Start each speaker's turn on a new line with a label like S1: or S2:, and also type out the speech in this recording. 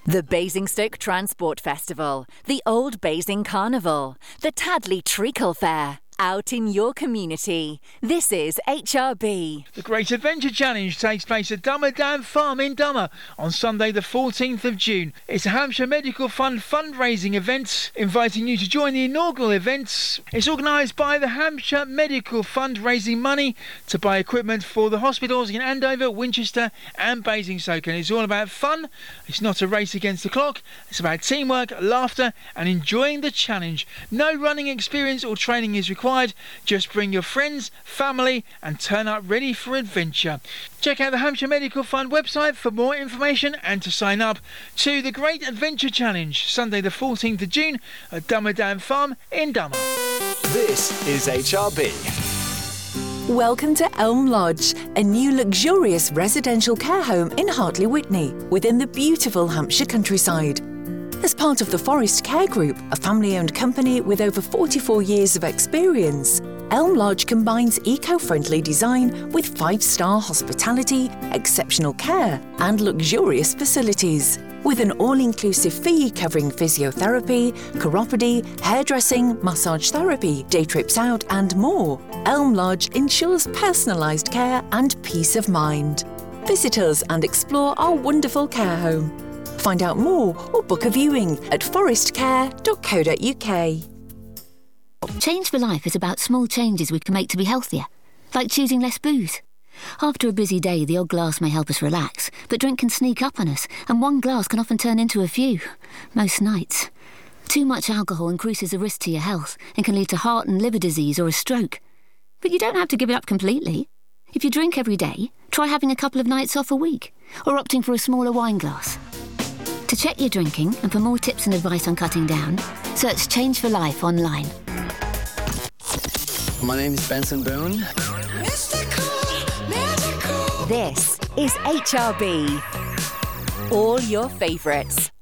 S1: The Basingstoke Transport Festival, the Old Basing Carnival, the Tadley Treacle Fair. Out in your community. This is HRB.
S2: The Great Adventure Challenge takes place at Dummerdam Farm in Dummer on Sunday the 14th of June. It's a Hampshire Medical Fund fundraising event, inviting you to join the inaugural events. It's organised by the Hampshire Medical Fund, raising money to buy equipment for the hospitals in Andover, Winchester and Basingstoke. And it's all about fun. It's not a race against the clock. It's about teamwork, laughter and enjoying the challenge. No running experience or training is required. Just bring your friends, family and turn up ready for adventure. Check out the Hampshire Medical Fund website for more information and to sign up to the Great Adventure Challenge, Sunday the 14th of June at Dummerdam Farm in Dummer.
S3: This is HRB.
S4: Welcome to Elm Lodge, a new luxurious residential care home in Hartley Witney, within the beautiful Hampshire countryside. As part of the Forest Care Group, a family-owned company with over 44 years of experience, Elm Lodge combines eco-friendly design with 5-star hospitality, exceptional care and luxurious facilities. With an all-inclusive fee covering physiotherapy, chiropody, hairdressing, massage therapy, day trips out and more, Elm Lodge ensures personalised care and peace of mind. Visit us and explore our wonderful care home. Find out more or book a viewing at forestcare.co.uk.
S5: Change for Life is about small changes we can make to be healthier, like choosing less booze. After a busy day, the odd glass may help us relax, but drink can sneak up on us, and one glass can often turn into a few, most nights. Too much alcohol increases the risk to your health and can lead to heart and liver disease or a stroke. But you don't have to give it up completely. If you drink every day, try having a couple of nights off a week, or opting for a smaller wine glass. To check your drinking and for more tips and advice on cutting down, search Change for Life online.
S6: My name is Benson Boone.
S1: This is HRB. All your favourites.